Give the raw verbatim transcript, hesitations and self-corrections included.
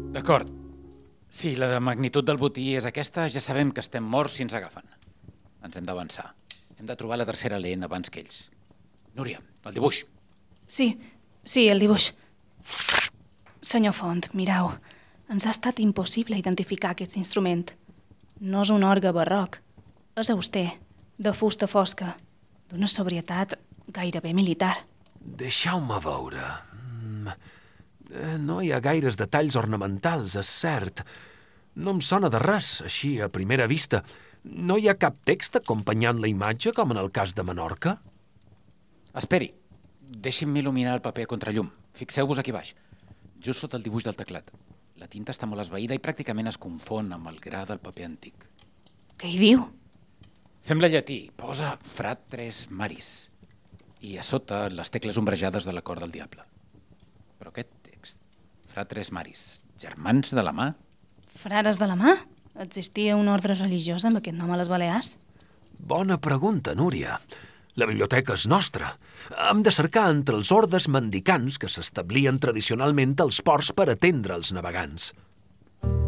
D'acord. Si la magnitud del botí és aquesta, ja sabem que estem morts si ens agafen. Ens hem d'avançar. Hem de trobar la tercera lent abans que ells. Núria, el dibuix. Sí, sí, el dibuix. Senyor Font, mireu, ens ha estat impossible identificar aquest instrument. No és un orgue barroc, és auster, de fusta fosca, d'una sobrietat gairebé militar. Deixeu-me veure. Mm, No hi ha gaires detalls ornamentals, és cert. No em sona de res, així, a primera vista. No hi ha cap text acompanyant la imatge, com en el cas de Menorca? Esperi, deixi'm il·luminar el paper a contrallum. Fixeu-vos aquí baix, just sota el dibuix del teclat. La tinta està molt esvaïda i pràcticament es confon amb el gra del paper antic. Què hi diu? Sembla llatí, posa fratres maris. I a sota les tecles ombrejades de la cor del diable. Però aquest text, fratres maris, germans de la mà? Frares de la mà? Existia un ordre religiós amb aquest nom a les Balears? Bona pregunta, Núria. La biblioteca és nostra. Hem de cercar entre els ordes mendicants que s'establien tradicionalment als ports per atendre els navegants.